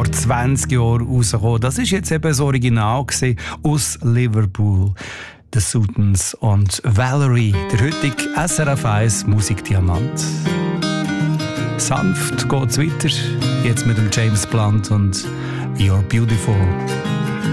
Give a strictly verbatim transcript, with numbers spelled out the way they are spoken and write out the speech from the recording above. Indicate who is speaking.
Speaker 1: vor zwanzig Jahren rausgekommen. Das ist jetzt eben das Original aus Liverpool. The Sultans und Valerie, der heutige S R F eins Musikdiamant. Sanft geht's weiter, jetzt mit dem James Blunt und You're Beautiful.